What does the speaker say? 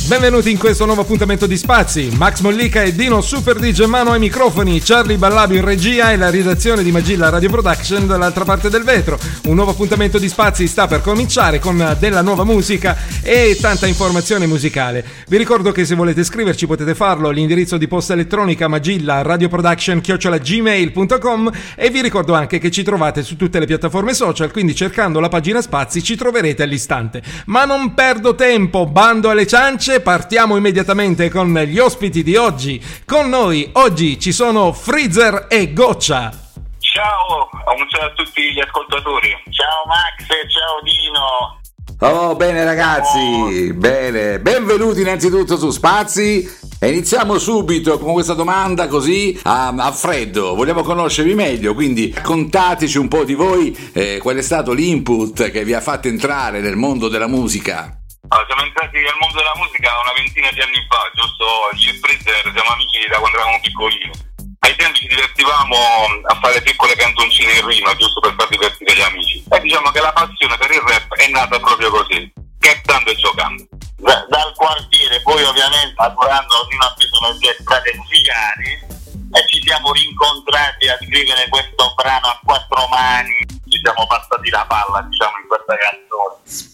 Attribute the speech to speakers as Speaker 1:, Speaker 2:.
Speaker 1: Benvenuti in questo nuovo appuntamento di Spazi. Max Mollica e Dino Super DJ Mano ai microfoni, Charlie Ballabio in regia e la redazione di Magilla Radio Production dall'altra parte del vetro. Un nuovo appuntamento di Spazi sta per cominciare con della nuova musica e tanta informazione musicale. Vi ricordo che se volete scriverci potete farlo all'indirizzo di posta elettronica magillaradioproduction@gmail.com e vi ricordo anche che ci trovate su tutte le piattaforme social, quindi cercando la pagina Spazi ci troverete all'istante. Ma non perdo tempo, bando alle ciance, partiamo immediatamente con gli ospiti di oggi. Con noi oggi ci sono Freezer e Goccia.
Speaker 2: Ciao, un saluto a tutti gli ascoltatori. Ciao Max, ciao Dino.
Speaker 3: Oh, bene ragazzi, bene. Benvenuti innanzitutto su Spazi. E iniziamo subito con questa domanda così a freddo. Vogliamo conoscervi meglio, quindi raccontateci un po' di voi, qual è stato l'input che vi ha fatto entrare nel mondo della musica.
Speaker 2: Allora, siamo entrati nel mondo della musica una ventina di anni fa, giusto? Io e Freezer siamo amici da quando eravamo piccolini. Ai tempi ci divertivamo a fare piccole canzoncine in rima, giusto per far divertire gli amici. E diciamo che la passione per il rap è nata proprio così, scherzando e giocando. Dal quartiere, poi ovviamente lavorando ognuno ha preso le sue strade musicali e ci siamo rincontrati a scrivere questo brano a quattro mani. Ci siamo passati la palla, diciamo, in questa canzone.